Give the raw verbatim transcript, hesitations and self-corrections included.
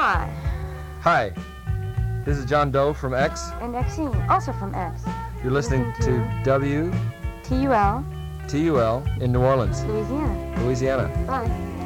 Hi. Hi. This is John Doe from X. And Xene, also from X. You're listening, Listening to, W T U L, T U L in New Orleans, Louisiana. Louisiana. Bye.